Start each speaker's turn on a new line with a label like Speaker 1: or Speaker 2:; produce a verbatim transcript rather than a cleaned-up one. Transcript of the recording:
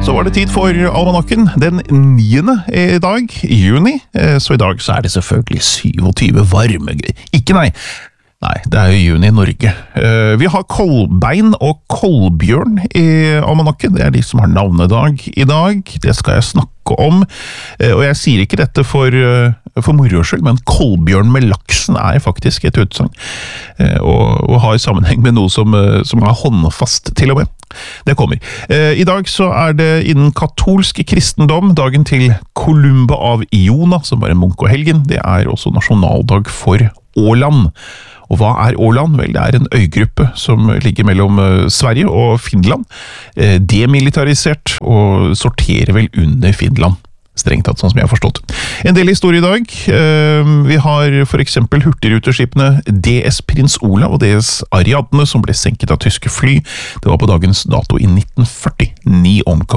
Speaker 1: Så var det tid for almanakken den niende i dag, i juni. Så i dag så er det selvfølgelig syvogtyve varme. Ikke nei. Nei, det er jo juni i Norge. Vi har Kolbein og Kolbjørn i almanakken. Det er de som har navnedag i dag. Det skal jeg snakke om. Og jeg sier ikke dette for, for moro skyld, men Kolbjørn med laksen er faktisk et utsagn. Og, og har sammenheng med noe som, som er håndfast til og med. Det kommer. I dag så er det innen katolsk kristendom dagen til Columba av Iona, som var en munk og helgen. Det er også nasjonaldag for Åland. Og hva er Åland? Vel, det er en øygruppe som ligger mellom Sverige og Finland. Demilitarisert og sorterer vel under Finland. Strengt tatt, sånn som jeg har forstått. En del historie i dag. Vi har for eksempel hurtigruteskipene D S Prins Olav og D S Ariadne, som ble senket av tyske fly. Det var på dagens dato i nitten førti. Ni omkom.